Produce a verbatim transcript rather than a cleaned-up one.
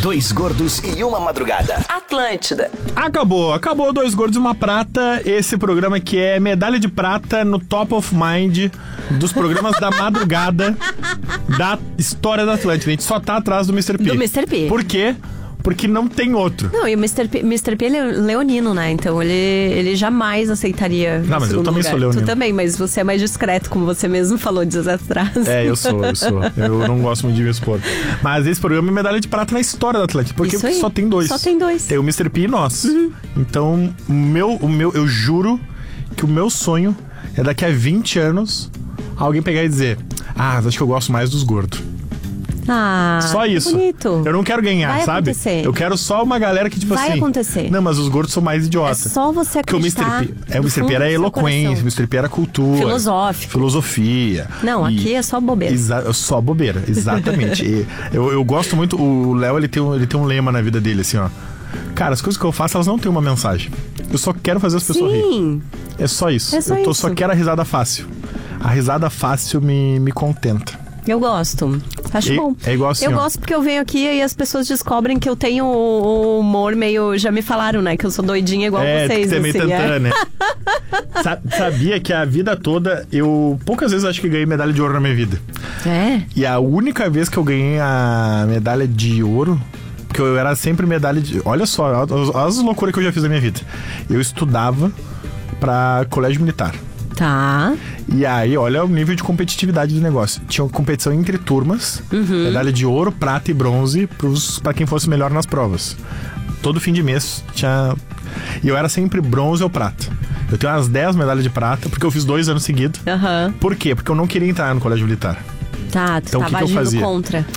Dois gordos e uma madrugada. Atlântida. Acabou, acabou Dois Gordos e uma Prata. Esse programa que é medalha de prata no top of mind dos programas da madrugada da história da Atlântida. A gente só tá atrás do mister P. Do mister P. Por quê? Porque não tem outro. Não, e o mister P, mister P ele é leonino, né? Então ele, ele jamais aceitaria. Não, mas eu também lugar. sou leonino. Tu também, mas você é mais discreto, como você mesmo falou dias atrás. É, eu sou, eu sou. Eu não gosto muito de me expor. Mas esse programa é medalha de prata na história da Atlântida. Porque Isso aí. só tem dois. Só tem dois. Tem o mister P e nós. Uhum. Então, o meu, o meu, eu juro que o meu sonho é daqui a vinte anos alguém pegar e dizer: ah, acho que eu gosto mais dos gordos. Ah, Só isso. bonito. Eu não quero ganhar, Vai sabe? acontecer. Eu quero só uma galera que, tipo Vai assim... acontecer. Não, mas os gordos são mais É idiotas. só você Porque o acreditar. mister P... É, o do mister P fundo era do seu eloquência, coração. o mister P era cultura. Filosófico. Filosofia. Não, E- aqui é só bobeira. Exa- só bobeira, exatamente. E eu, eu gosto muito... O Léo, ele tem, um, ele tem um lema na vida dele, assim, ó. Cara, as coisas que eu faço, elas não têm uma mensagem. Eu só quero fazer as pessoas rir. Sim. É só isso. É só eu tô, isso. só quero a risada fácil. A risada fácil me, me contenta. Eu gosto. Acho E- bom. é igual assim, Eu ó. gosto porque eu venho aqui e as pessoas descobrem que eu tenho o o humor meio... Já me falaram, né? Que eu sou doidinha igual É, vocês. que você é meio assim, tantã, é. né? Sa- Sabia que a vida toda, eu poucas vezes acho que ganhei medalha de ouro na minha vida. É? E a única vez que eu ganhei a medalha de ouro, porque eu era sempre medalha de... Olha só, olha as loucuras que eu já fiz na minha vida. Eu estudava pra colégio militar. Tá. E aí, olha o nível de competitividade do negócio. Tinha uma competição entre turmas, Uhum. medalha de ouro, prata e bronze pros, pra quem fosse melhor nas provas. Todo fim de mês tinha... E eu era sempre bronze ou prata. Eu tenho umas dez medalhas de prata, porque eu fiz dois anos seguidos. Aham. Por quê? Porque eu não queria entrar no colégio militar. Tá, tu Então, o que tava que eu agindo fazia? contra.